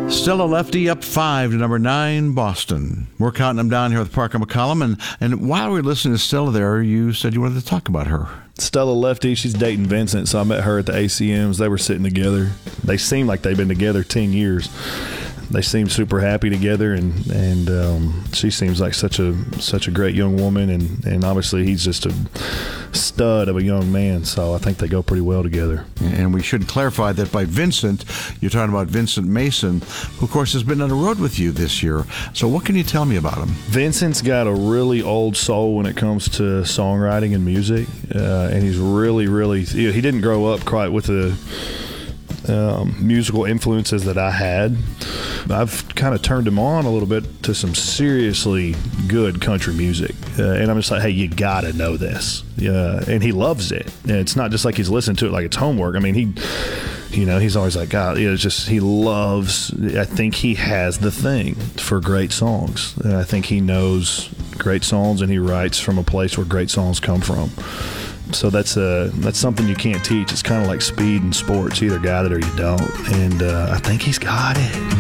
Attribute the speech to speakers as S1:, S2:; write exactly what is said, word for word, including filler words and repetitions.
S1: Stella Lefty up five to number nine, Boston. We're counting them down here with Parker McCollum. And, and while we were listening to Stella there, you said you wanted to talk about her.
S2: Stella Lefty, she's dating Vincent, so I met her at the A C Ms. They were sitting together. They seem like they've been together ten years. They seem super happy together, and and um, she seems like such a such a great young woman, and, and obviously he's just a stud of a young man, so I think they go pretty well together.
S1: And we should clarify that by Vincent, you're talking about Vincent Mason, who, of course, has been on the road with you this year. So what can you tell me about him?
S2: Vincent's got a really old soul when it comes to songwriting and music, uh, and he's really, really, he didn't grow up quite with the Um, musical influences that I had. I've kind of turned him on a little bit to some seriously good country music, uh, and I'm just like, hey, you gotta know this. Uh, and he loves it. And it's not just like he's listening to it like it's homework. I mean, he, you know, he's always like, God, it's just he loves. I think he has the thing for great songs. And I think he knows great songs, and he writes from a place where great songs come from. So that's uh, that's something you can't teach. It's kind of like speed in sports. You either got it or you don't. And uh, I think he's got it.